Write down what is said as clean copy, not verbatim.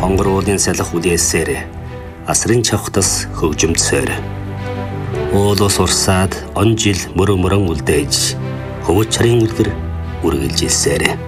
хонгор уулын салхи үлээсээр асрын чавхтас хөгжимдсээр уулус урсаад он жил мөрөн үлдээж хөвөч чарын үлгэр үргэлжилсээр